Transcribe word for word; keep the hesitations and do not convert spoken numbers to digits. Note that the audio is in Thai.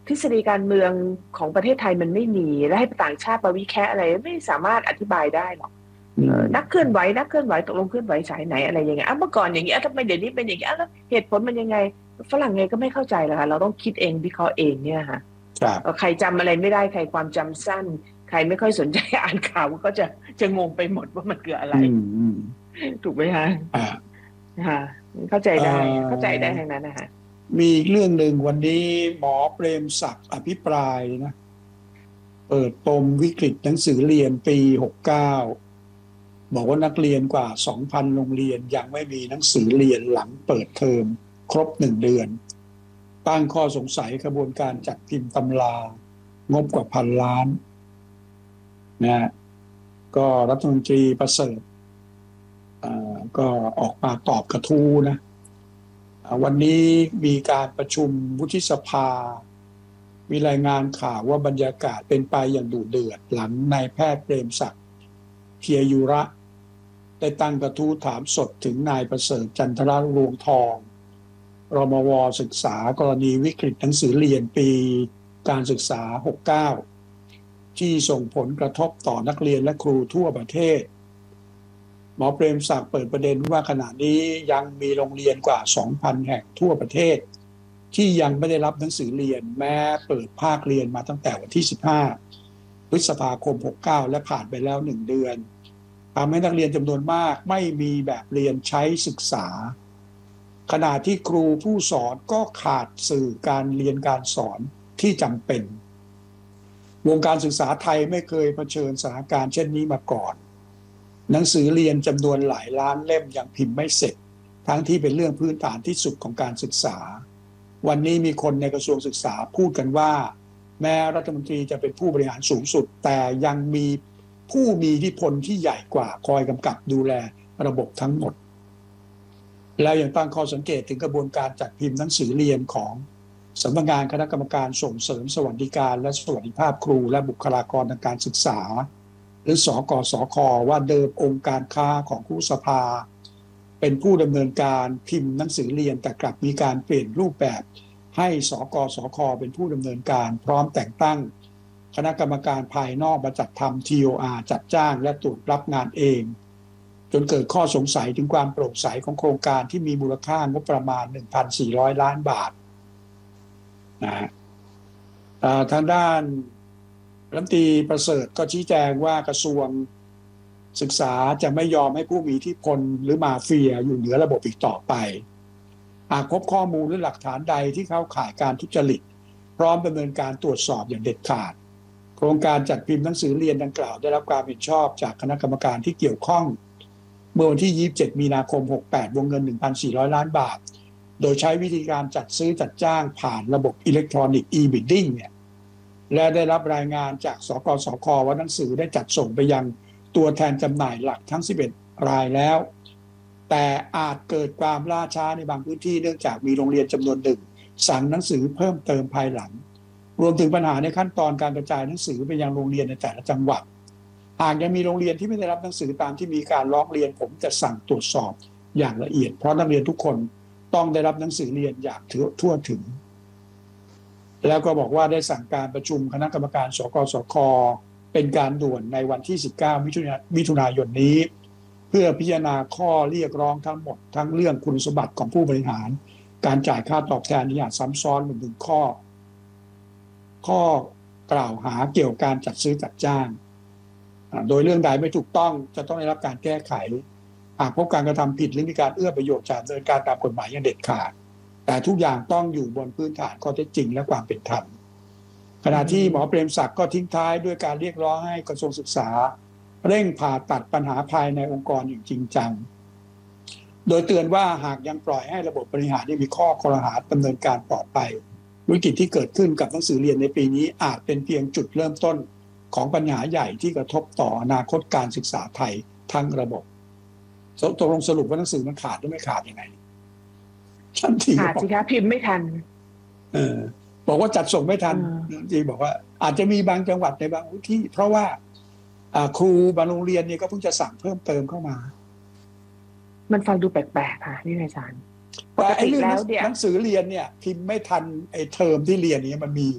ทฤษฎีการเมืองของประเทศไทยมันไม่มีและให้ต่างชาติมาวิเคราะห์อะไรไม่สามารถอธิบายได้หรอกอืมเออนักเคลื่อนไหวนักเคลื่อนไหวตกลงเคลื่อนไหวสายไหนอะไรยังไงอ่ะเมื่อก่อนอย่างนี้อ่ะทำไมเดี๋ยวนี้เป็นอย่างนี้อ่ะแล้วเหตุผลมันยังไงฝรั่งไงก็ไม่เข้าใจหรอกค่ะเราต้องคิดเองวิเคราะห์เองเนี่ยค่ะครับเออใครจำอะไรไม่ได้ใครความจำสั้นใครไม่ค่อยสนใจอ่านข่าวก็จะจะงงไปหมดว่ามันคืออะไรอืมอืมถูกไหมคะอ่าค่ะเข้าใจเอ่ได้เข้าใจอได้ทางนั้นนะคะมีอีกเรื่องหนึ่งวันนี้หมอเปรมศักดิ์อภิปรายนะเปิดปมวิกฤตหนังสือเรียนปีหกเก้าบอกว่านักเรียนกว่าสองพันโรงเรียนยังไม่มีหนังสือเรียนหลังเปิดเทอมครบหนึ่งเดือนตั้งข้อสงสัยกระบวนการจัดพิมพ์ตำรางบกว่าพันล้านนะฮะก็รัฐมนตรีประเสริฐอ่าก็ออกมาตอบกระทู้นะอ่าวันนี้มีการประชุมวุฒิสภามีรายงานข่าวว่าบรรยากาศเป็นไปอย่างดุเดือดหลังนายแพทย์เปรมศักดิ์เพียยุระได้ตั้งกระทู้ถามสดถึงนายประเสริฐจันทรรวงทองรมวศึกษากรณีวิกฤตหนังสือเรียนปีการศึกษาหกเก้าที่ส่งผลกระทบต่อนักเรียนและครูทั่วประเทศหมอเปรมศักดิ์เปิดประเด็นว่าขณะนี้ยังมีโรงเรียนกว่า สองพัน แห่งทั่วประเทศที่ยังไม่ได้รับหนังสือเรียนแม้เปิดภาคเรียนมาตั้งแต่วันที่สิบห้าพฤษภาคมหกเก้าและผ่านไปแล้วหนึ่งเดือนทำให้นักเรียนจำนวนมากไม่มีแบบเรียนใช้ศึกษาขณะที่ครูผู้สอนก็ขาดสื่อการเรียนการสอนที่จำเป็นวงการศึกษาไทยไม่เคยเผชิญสถานการณ์เช่นนี้มาก่อนหนังสือเรียนจำนวนหลายล้านเล่มยังพิมพ์ไม่เสร็จทั้งที่เป็นเรื่องพื้นฐานที่สุดของการศึกษาวันนี้มีคนในกระทรวงศึกษาพูดกันว่าแม้รัฐมนตรีจะเป็นผู้บริหารสูงสุดแต่ยังมีผู้มีอิทธิพลที่ใหญ่กว่าคอยกำกับดูแลระบบทั้งหมดแล้วยังตั้งข้อสังเกตถึงกระบวนการจัดพิมพ์หนังสือเรียนของสำนักงานคณะกรรมการส่งเสริมสวัสดิการและสวัสดิภาพครูและบุคลากรทางการศึกษาหรือสกสคว่าเดิมองค์การค้าของครูสภาเป็นผู้ดำเนินการพิมพ์หนังสือเรียนแต่กลับมีการเปลี่ยนรูปแบบให้สกสคเป็นผู้ดำเนินการพร้อมแต่งตั้งคณะกรรมการภายนอกมาจัดทำ ที โอ อาร์ จัดจ้างและตรวจรับงานเองจนเกิดข้อสงสัยถึงความโปร่งใสของโครงการที่มีมูลค่างบประมาณ หนึ่งพันสี่ร้อย ล้านบาทนะฮะทางด้านรัฐมนตรีประเสริฐก็ชี้แจงว่ากระทรวงศึกษาจะไม่ยอมให้ผู้มีอิทธิพลหรือมาเฟียอยู่เหนือระบบอีกต่อไปหากพบข้อมูลหรือหลักฐานใดที่เข้าข่ายการทุจริตพร้อมดำเนินการตรวจสอบอย่างเด็ดขาดโครงการจัดพิมพ์หนังสือเรียนดังกล่าวได้รับความเห็นชอบจากคณะกรรมการที่เกี่ยวข้องเมื่อวันที่ยี่สิบเจ็ดมีนาคมหกสิบแปดวงเงิน หนึ่งพันสี่ร้อย ล้านบาทโดยใช้วิธีการจัดซื้อจัดจ้างผ่านระบบอิเล็กทรอนิกส์ e-bidding เนี่ยและได้รับรายงานจากสกสคว่าหนังสือได้จัดส่งไปยังตัวแทนจำหน่ายหลักทั้งสิบเอ็ดรายแล้วแต่อาจเกิดความล่าช้าในบางพื้นที่เนื่องจากมีโรงเรียนจำนวนหนึ่งสั่งหนังสือเพิ่มเติมภายหลังรวมถึงปัญหาในขั้นตอนการกระจายหนังสือไปยังโรงเรียนในแต่ละจังหวัดหากยังมีโรงเรียนที่ไม่ได้รับหนังสือตามที่มีการร้องเรียนผมจะสั่งตรวจสอบอย่างละเอียดเพราะนักเรียนทุกคนต้องได้รับหนังสือเรียนอย่างทั่วถึงแล้วก็บอกว่าได้สั่งการประชุมคณะกรรมการสกสคเป็นการด่วนในวันที่สิบเก้ามิถุนายนนี้เพื่อพิจารณาข้อเรียกร้องทั้งหมดทั้งเรื่องคุณสมบัติของผู้บริหารการจ่ายค่าตอบแทนอย่างซ้ำซ้อนรวมถึงข้อข้อกล่าวหาเกี่ยวกับการจัดซื้อจัดจ้างโดยเรื่องใดไม่ถูกต้องจะต้องได้รับการแก้ไขหากพบการกระทำผิดหรือมีการเอื้อประโยชน์จากดำเนินการตามกฎหมายอย่างเด็ดขาดแต่ทุกอย่างต้องอยู่บนพื้นฐานข้อเท็จจริงและความเป็นธรรมขณะที่หมอเปรมศักดิ์ก็ทิ้งท้ายด้วยการเรียกร้องให้กระทรวงศึกษาเร่งผ่าตัดปัญหาภายในองค์กรอย่างจริงจังโดยเตือนว่าหากยังปล่อยให้ระบบบริหารมีข้อคอรหาดำเนินการต่อไปวิกฤตที่เกิดขึ้นกับหนังสือเรียนในปีนี้อาจเป็นเพียงจุดเริ่มต้นของปัญหาใหญ่ที่กระทบต่ออนาคตการศึกษาไทยทั้งระบบตกลงสรุปว่าหนังสือมันขาดหรือไม่ขาดยังไงท่านทีขาดสิคะพิมพ์ไม่ทันเออบอกว่าจัดส่งไม่ทันทีบอกว่าอาจจะมีบางจังหวัดในบางที่เพราะว่าครูบางโรงเรียนเนี่ยก็เพิ่งจะสั่งเพิ่มเติมเข้ามามันฟังดูแปลกๆค่ะนี่นายอาจารย์ปแต่กไอ้ติเรื่องแล้วเนี่ยหนังสือเรียนเนี่ยพิมพ์ไม่ทันไอ้เทอมที่เรียนนี้มันมี